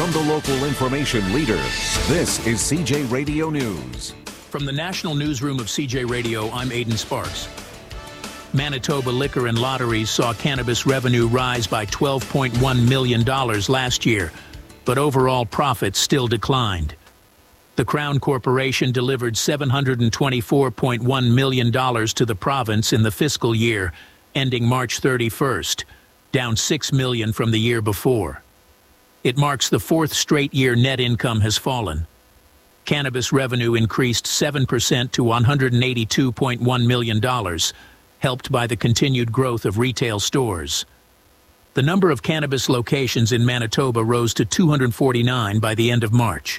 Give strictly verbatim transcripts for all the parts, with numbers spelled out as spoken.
From the local information leader, this is C J Radio News. From the National Newsroom of C J Radio, I'm Aidan Sparks. Manitoba Liquor and Lotteries saw cannabis revenue rise by twelve point one million dollars last year, but overall profits still declined. The Crown Corporation delivered seven hundred twenty-four point one million dollars to the province in the fiscal year, ending March thirty-first, down six million dollars from the year before. It marks the fourth straight year net income has fallen. Cannabis revenue increased seven percent to one hundred eighty-two point one million dollars, helped by the continued growth of retail stores. The number of cannabis locations in Manitoba rose to two hundred forty-nine by the end of March.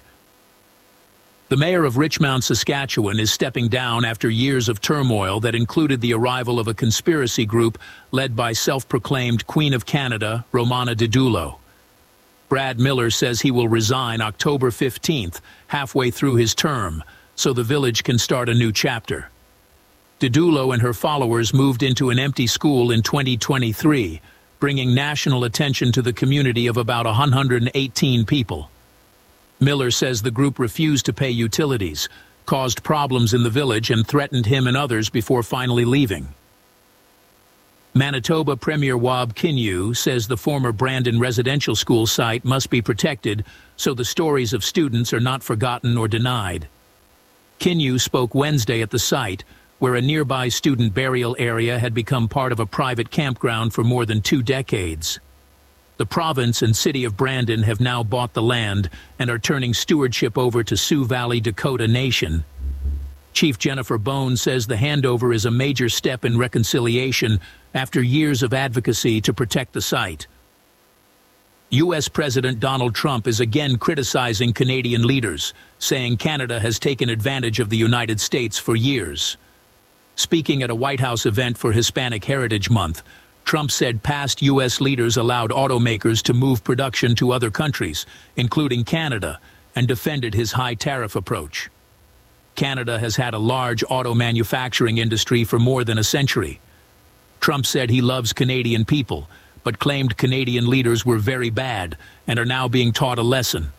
The mayor of Richmond, Saskatchewan, is stepping down after years of turmoil that included the arrival of a conspiracy group led by self-proclaimed Queen of Canada, Romana Didulo. Brad Miller says he will resign October fifteenth, halfway through his term, so the village can start a new chapter. Didulo and her followers moved into an empty school in twenty twenty-three, bringing national attention to the community of about one hundred eighteen people. Miller says the group refused to pay utilities, caused problems in the village, and threatened him and others before finally leaving. Manitoba Premier Wab Kinew says the former Brandon residential school site must be protected so the stories of students are not forgotten or denied. Kinew spoke Wednesday at the site, where a nearby student burial area had become part of a private campground for more than two decades. The province and city of Brandon have now bought the land and are turning stewardship over to Sioux Valley Dakota Nation. Chief Jennifer Bone says the handover is a major step in reconciliation after years of advocacy to protect the site. U S President Donald Trump is again criticizing Canadian leaders, saying Canada has taken advantage of the United States for years. Speaking at a White House event for Hispanic Heritage Month, Trump said past U S leaders allowed automakers to move production to other countries, including Canada, and defended his high tariff approach. Canada has had a large auto manufacturing industry for more than a century. Trump said he loves Canadian people, but claimed Canadian leaders were very bad and are now being taught a lesson.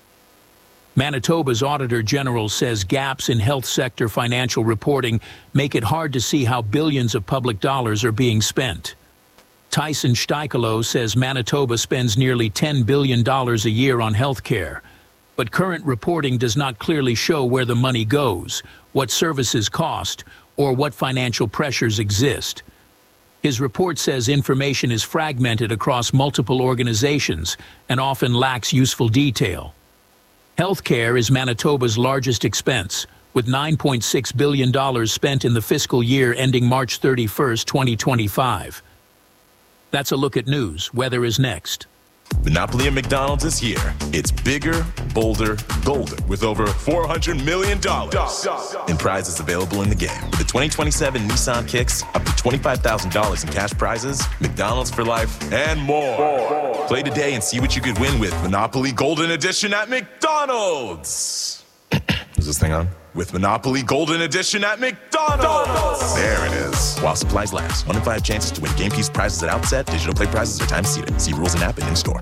Manitoba's Auditor General says gaps in health sector financial reporting make it hard to see how billions of public dollars are being spent. Tyson Steikelo says Manitoba spends nearly ten billion dollars a year on health care, but current reporting does not clearly show where the money goes, what services cost, or what financial pressures exist. His report says information is fragmented across multiple organizations and often lacks useful detail. Healthcare is Manitoba's largest expense, with nine point six billion dollars spent in the fiscal year ending March thirty-first, twenty twenty-five. That's a look at news. Weather is next. Monopoly at McDonald's is here. It's bigger, bolder, golder, with over four hundred million dollars in prizes available in the game. With the twenty twenty-seven Nissan Kicks, up to twenty-five thousand dollars in cash prizes, McDonald's for life, and more. more. Play today and see what you could win with Monopoly Golden Edition at McDonald's. Is this thing on? With Monopoly Golden Edition at McDonald's. There it is. While supplies last. One in five chances to win game piece prizes at outset. Digital play prizes are time seated. See rules and app and in-store.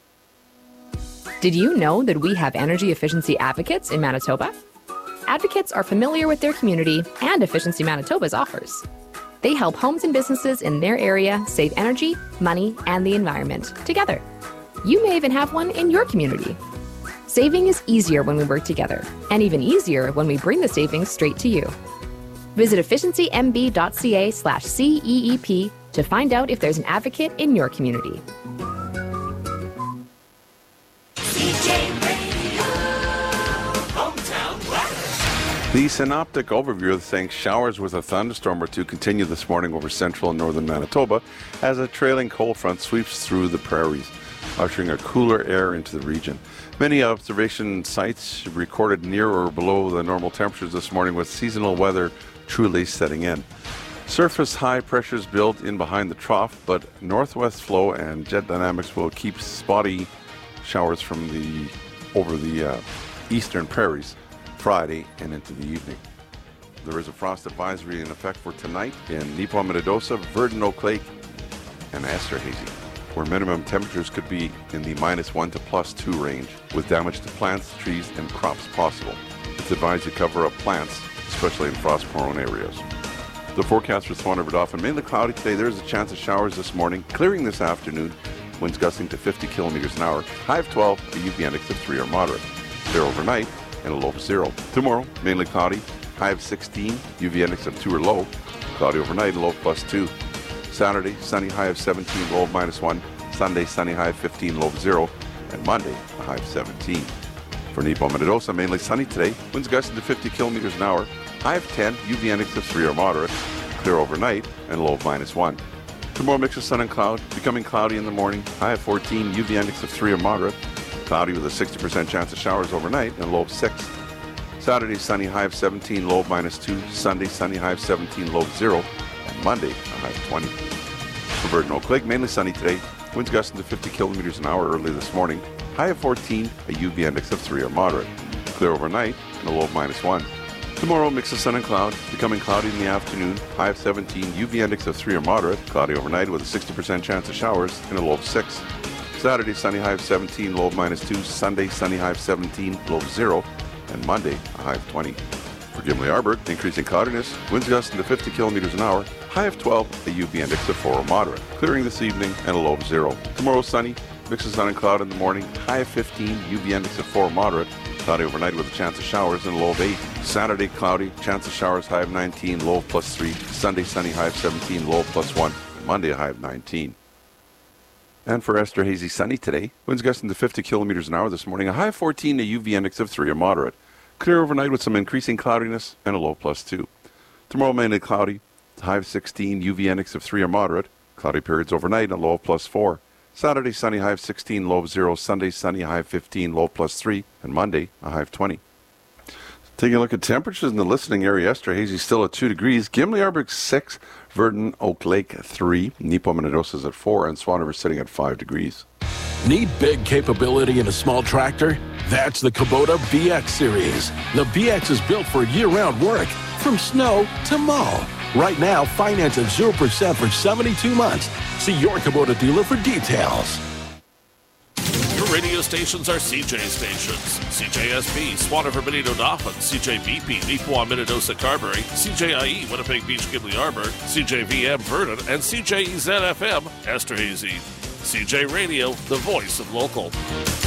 Did you know that we have energy efficiency advocates in Manitoba? Advocates are familiar with their community and Efficiency Manitoba's offers. They help homes and businesses in their area save energy, money, and the environment together. You may even have one in your community. Saving is easier when we work together, and even easier when we bring the savings straight to you. Visit efficiencymb.ca slash CEEP to find out if there's an advocate in your community. The synoptic overview is saying showers with a thunderstorm or two continue this morning over central and northern Manitoba as a trailing cold front sweeps through the prairies, ushering a cooler air into the region. Many observation sites recorded near or below the normal temperatures this morning, with seasonal weather truly setting in. Surface high pressures build in behind the trough, but northwest flow and jet dynamics will keep spotty showers from the over the uh, eastern prairies Friday and into the evening. There is a frost advisory in effect for tonight in Nippon, Minnedosa, Verdun, Oak Lake, and Esterhazy. where minimum temperatures could be in the minus one to plus two range, with damage to plants, trees, and crops possible. It's advised you cover up plants, especially in frost-prone areas. The forecast for Swan River Dauphin, mainly cloudy today. There is a chance of showers this morning, clearing this afternoon. Winds gusting to fifty kilometers an hour. High of twelve, a U V index of three or moderate. Clear overnight and a low of zero. Tomorrow, mainly cloudy. High of sixteen, U V index of two or low. Cloudy overnight and low of plus two. Saturday, sunny, high of seventeen, low of minus one. Sunday, sunny, high of fifteen, low of zero. And Monday, a high of seventeen. For Nipo Minidosa, mainly sunny today. Winds gusting to fifty kilometers an hour. High of ten, U V index of three or moderate. Clear overnight and low of minus one. Tomorrow, mix of sun and cloud, becoming cloudy in the morning. High of fourteen, U V index of three or moderate. Cloudy with a sixty percent chance of showers overnight and low of six. Saturday, sunny, high of seventeen, low of minus two. Sunday, sunny, high of seventeen, low of zero. And Monday, a high of twenty. For Virgin Oak Lake, mainly sunny today. Winds gusting to fifty kilometers an hour early this morning. High of fourteen, a U V index of three or moderate. Clear overnight and a low of minus one. Tomorrow, mix of sun and cloud, becoming cloudy in the afternoon. High of seventeen, U V index of three or moderate. Cloudy overnight with a sixty percent chance of showers and a low of six. Saturday, sunny, high of seventeen, low of minus two. Sunday, sunny, high of seventeen, low of zero. And Monday, a high of twenty. For Gimli Arbor, increasing cloudiness, winds gusting to fifty kilometers an hour. High of twelve, a U V index of four or moderate. Clearing this evening and a low of zero. Tomorrow, sunny, mix of sun and cloud in the morning. High of fifteen, U V index of four or moderate. Cloudy overnight with a chance of showers and a low of eight. Saturday, cloudy, chance of showers, high of nineteen, low of plus three. Sunday, sunny, high of seventeen, low of plus one. And Monday, a high of nineteen. And for Esterhazy, sunny today. Winds gusting to fifty kilometers an hour this morning. A high of fourteen, a U V index of three or moderate. Clear overnight with some increasing cloudiness and a low of plus two. Tomorrow, mainly cloudy. High of sixteen, U V index of three or moderate. Cloudy periods overnight and a low of plus four. Saturday, sunny, high of sixteen, low of zero. Sunday, sunny, high of fifteen, low of plus three. And Monday, a high of twenty. Taking a look at temperatures in the listening area, Esterhazy still at two degrees. Gimli Arbor six, Verdon Oak Lake three. Nipo Minidosa is at four, and Swan River sitting at five degrees. Need big capability in a small tractor? That's the Kubota B X series. The B X is built for year-round work, from snow to mow. Right now, finance at zero percent for seventy-two months. See your Kubota dealer for details. Your radio stations are C J stations. C J S P, Swan River Benito Dauphin, C J B P, Nipoa Minidosa Carberry, C J I E, Winnipeg Beach Gimli Arbor, C J V M Verdon, and C J E Z F M Esterhazy. C J Radio, the voice of local.